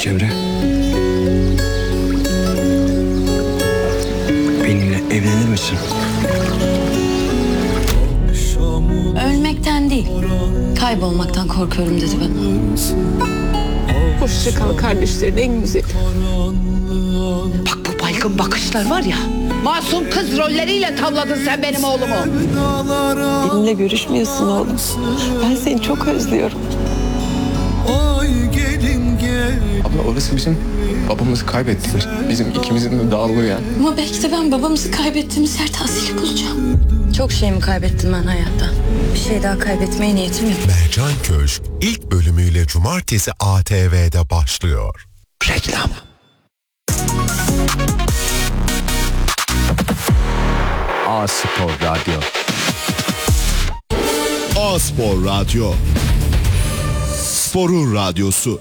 Cemre. Benimle evlenir misin? Ölmekten değil, kaybolmaktan korkuyorum dedi bana. Hoşça kal kardeşlerin en güzeli. Bak bu baygın bakışlar var ya. Masum kız rolleriyle tavladın sen benim oğlumu. Benimle görüşmüyorsun oğlum. Ben seni çok özlüyorum. Abla orası bizim babamızı kaybettik. Bizim ikimizin de dağılıyor yani. Ama belki de ben babamızı kaybettiğimiz yer tahsili bulacağım. Çok şey mi kaybettim ben hayatta? Bir şey daha kaybetmeye niyetim yok. Mercan Köşk ilk bölümüyle Cumartesi ATV'de başlıyor. Reklam. A-Spor Radyo. A-Spor Radyo. Sporun radyosu.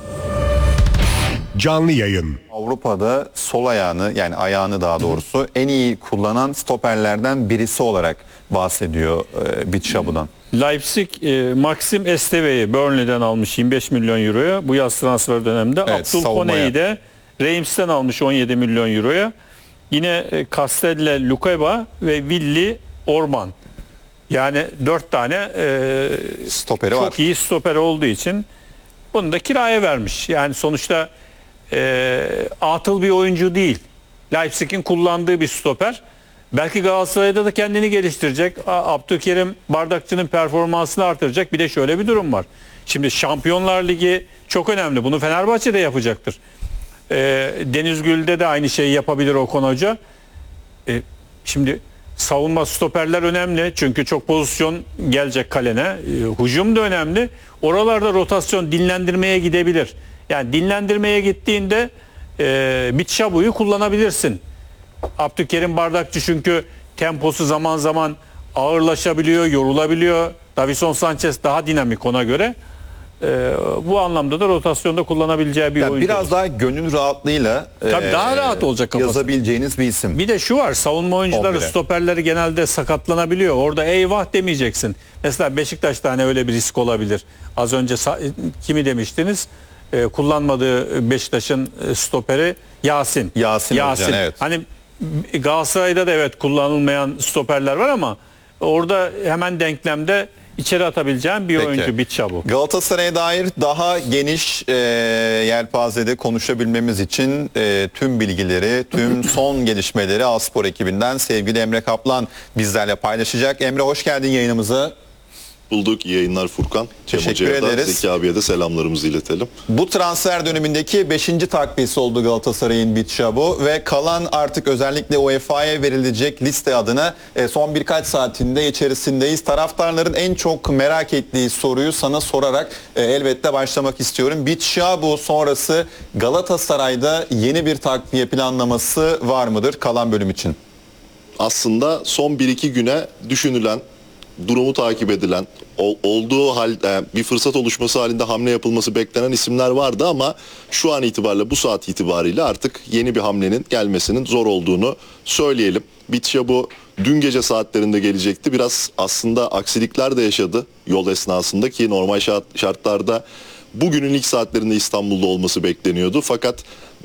Canlı yayın. Avrupa'da sol ayağını, yani ayağını daha doğrusu en iyi kullanan stoperlerden birisi olarak bahsediyor Bitshabu'dan. Leipzig Maxim Esteve'yi Burnley'den almış 25 milyon euroya bu yaz transfer döneminde. Evet, Abdul Kone'yi de Reims'ten almış 17 milyon euroya. Yine Castelle Lukeba ve Willy Orban. Yani 4 tane Stoperi çok var. iyi stoper olduğu için bunu da kiraya vermiş. Yani sonuçta atıl bir oyuncu değil. Leipzig'in kullandığı bir stoper. Belki Galatasaray'da da kendini geliştirecek. Abdülkerim Bardakçı'nın performansını artıracak. Bir de şöyle bir durum var. Şimdi Şampiyonlar Ligi çok önemli. Bunu Fenerbahçe de yapacaktır. Deniz Gül'de de aynı şeyi yapabilir Okan Hoca. Şimdi savunma, stoperler önemli. Çünkü çok pozisyon gelecek kalene. Hücum da önemli. Oralarda rotasyon, dinlendirmeye gidebilir. Yani dinlendirmeye gittiğinde Bitshabu'yu kullanabilirsin. Abdülkerim Bardakçı çünkü temposu zaman zaman ağırlaşabiliyor, yorulabiliyor. Davison Sanchez daha dinamik ona göre. Bu anlamda da rotasyonda kullanabileceği bir Yani oyuncu. biraz daha gönül rahatlığıyla Tabii daha rahat olacak kafası. yazabileceğiniz bir isim. Bir de şu var, savunma oyuncuları, 11'e. stoperleri genelde sakatlanabiliyor. Orada eyvah demeyeceksin. Mesela Beşiktaş'ta hani öyle bir risk olabilir. Az önce kimi demiştiniz? Kullanmadığı Beşiktaş'ın stoperi Yasin. Yasin Özcan, evet. Hani Galatasaray'da da evet kullanılmayan stoperler var ama orada hemen denklemde içeri atabileceğim bir oyuncu Bitshabu. Galatasaray'a dair daha geniş yelpazede konuşabilmemiz için tüm bilgileri, tüm son gelişmeleri A-Spor ekibinden sevgili Emre Kaplan bizlerle paylaşacak. Emre hoş geldin yayınımıza. Bulduk. İyi yayınlar Furkan. Cem Teşekkür Hoca'ya da, ederiz. Zeki abiye de selamlarımızı iletelim. Bu transfer dönemindeki 5. takviyesi oldu Galatasaray'ın Bitshabu ve kalan artık özellikle UEFA'ya verilecek liste adına son birkaç saatinde içerisindeyiz. Taraftarların en çok merak ettiği soruyu sana sorarak elbette başlamak istiyorum. Bitshabu sonrası Galatasaray'da yeni bir takviye planlaması var mıdır kalan bölüm için? Aslında son 1-2 güne düşünülen, durumu takip edilen, olduğu halde bir fırsat oluşması halinde hamle yapılması beklenen isimler vardı ama şu an itibariyle, bu saat itibariyle artık yeni bir hamlenin gelmesinin zor olduğunu söyleyelim. Bitshabu dün gece saatlerinde gelecekti. Biraz aslında aksilikler de yaşadı yol esnasında ki normal şartlarda bugünün ilk saatlerinde İstanbul'da olması bekleniyordu. Fakat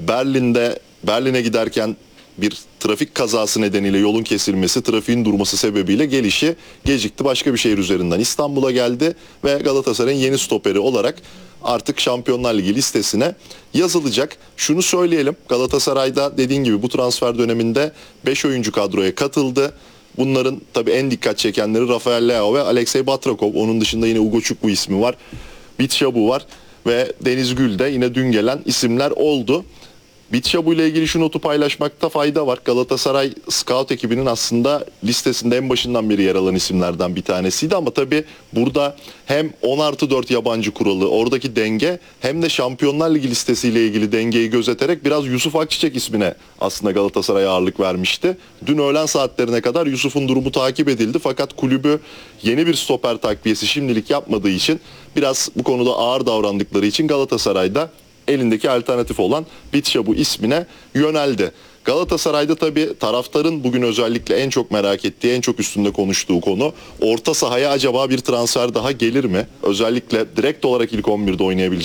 Berlin'e giderken bir trafik kazası nedeniyle yolun kesilmesi, trafiğin durması sebebiyle gelişi gecikti. Başka bir şehir üzerinden İstanbul'a geldi ve Galatasaray'ın yeni stoperi olarak artık Şampiyonlar Ligi listesine yazılacak. Şunu söyleyelim, Galatasaray'da dediğin gibi bu transfer döneminde 5 oyuncu kadroya katıldı. Bunların tabii en dikkat çekenleri Rafael Leao ve Alexey Batrakov. Onun dışında yine Ugo Çukwu ismi var. Bitshabu var ve Deniz Gül de yine dün gelen isimler oldu. Bitshabu ile ilgili şu notu paylaşmakta fayda var. Galatasaray Scout ekibinin aslında listesinde en başından beri yer alan isimlerden bir tanesiydi ama tabii burada hem 10+4 yabancı kuralı, oradaki denge hem de Şampiyonlar Ligi listesiyle ilgili dengeyi gözeterek biraz Yusuf Akçiçek ismine aslında Galatasaray'a ağırlık vermişti. Dün öğlen saatlerine kadar Yusuf'un durumu takip edildi fakat kulübü yeni bir stoper takviyesi şimdilik yapmadığı için biraz bu konuda ağır davrandıkları için Galatasaray'da elindeki alternatif olan Bitshabu ismine yöneldi. Galatasaray'da tabii taraftarın bugün özellikle en çok merak ettiği, en çok üstünde konuştuğu konu orta sahaya acaba bir transfer daha gelir mi? Özellikle direkt olarak ilk 11'de oynayabilecek